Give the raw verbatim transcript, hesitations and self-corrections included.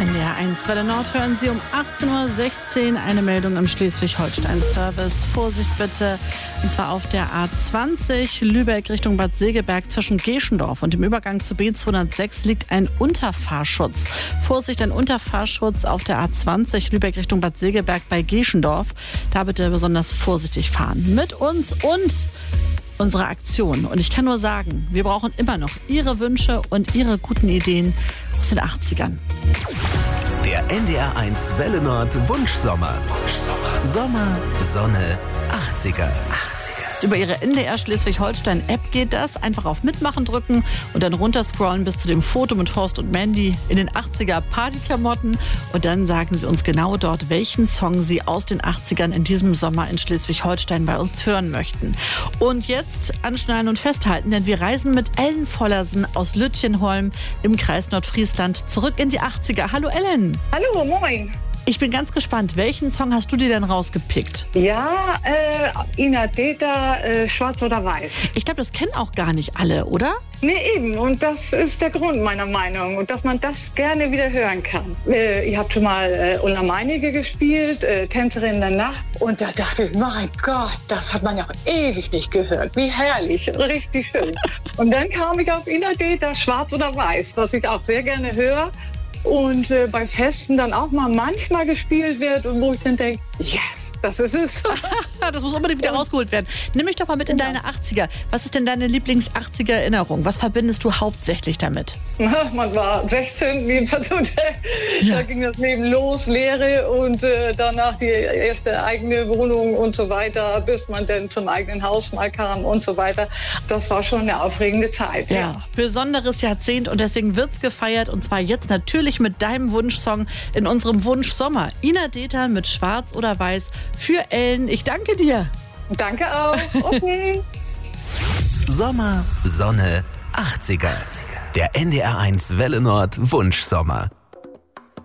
N D R eins Welle Nord hören Sie um achtzehn Uhr sechzehn eine Meldung im Schleswig-Holstein-Service. Vorsicht bitte, und zwar auf der A zwanzig Lübeck Richtung Bad Segeberg zwischen Geschendorf und dem Übergang zu B zweihundertsechs liegt ein Unterfahrschutz. Vorsicht, ein Unterfahrschutz auf der A zwanzig Lübeck Richtung Bad Segeberg bei Geschendorf. Da bitte besonders vorsichtig fahren. Mit uns und unsere Aktion. Und ich kann nur sagen, wir brauchen immer noch Ihre Wünsche und Ihre guten Ideen aus den achtzigern. Der N D R eins Welle Nord Wunschsommer. Wunschsommer. Sommer, Sonne, achtziger. achtziger. Über Ihre N D R Schleswig-Holstein-App geht das. Einfach auf Mitmachen drücken und dann runterscrollen bis zu dem Foto mit Horst und Mandy in den achtziger Partyklamotten. Und dann sagen Sie uns genau dort, welchen Song Sie aus den achtzigern in diesem Sommer in Schleswig-Holstein bei uns hören möchten. Und jetzt anschnallen und festhalten, denn wir reisen mit Ellen Vollersen aus Lütjenholm im Kreis Nordfriesland zurück in die achtziger. Hallo Ellen. Hallo, moin. Ich bin ganz gespannt. Welchen Song hast du dir denn rausgepickt? Ja, äh, Ina Deta, äh, Schwarz oder Weiß. Ich glaube, das kennen auch gar nicht alle, oder? Nee, eben. Und das ist der Grund meiner Meinung. Und dass man das gerne wieder hören kann. Äh, ihr habt schon mal äh, Ulla Meinecke gespielt, äh, Tänzerin der Nacht. Und da dachte ich, mein Gott, das hat man ja auch ewig nicht gehört. Wie herrlich, richtig schön. Und dann kam ich auf Ina Deta, Schwarz oder Weiß, was ich auch sehr gerne höre. Und äh, bei Festen dann auch mal manchmal gespielt wird und wo ich dann denke, yes, das ist es. Das muss unbedingt wieder rausgeholt werden. Nimm mich doch mal mit in deine achtziger. Was ist denn deine Lieblings-achtziger-Erinnerung? Was verbindest du hauptsächlich damit? Man war sechzehn, wie Person, Ja. da ging das Leben los, Lehre und äh, danach die erste eigene Wohnung und so weiter, bis man dann zum eigenen Haus mal kam und so weiter. Das war schon eine aufregende Zeit. Ja, Ja. besonderes Jahrzehnt und deswegen wird's gefeiert und zwar jetzt natürlich mit deinem Wunschsong in unserem Wunschsommer. Ina Deta mit Schwarz oder Weiß für Ellen. Ich danke dir. Danke auch. Okay. Sommer, Sonne, achtziger. Der N D R eins Welle Nord Wunschsommer.